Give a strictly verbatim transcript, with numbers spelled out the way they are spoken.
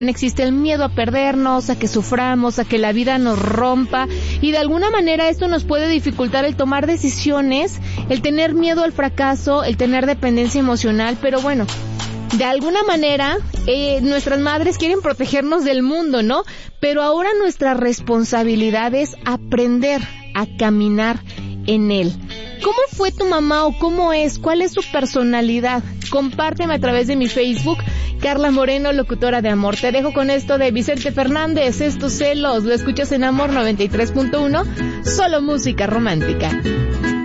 existe el miedo a perdernos, a que suframos, a que la vida nos rompa, y de alguna manera esto nos puede dificultar el tomar decisiones, el tener miedo al fracaso, el tener dependencia emocional, pero bueno, de alguna manera eh, nuestras madres quieren protegernos del mundo, ¿no? Pero ahora nuestra responsabilidad es aprender a caminar en él. ¿Cómo fue tu mamá o cómo es? ¿Cuál es su personalidad? Compárteme a través de mi Facebook, Carla Moreno, locutora de Amor. Te dejo con esto de Vicente Fernández, Estos celos. Lo escuchas en Amor noventa y tres punto uno, solo música romántica.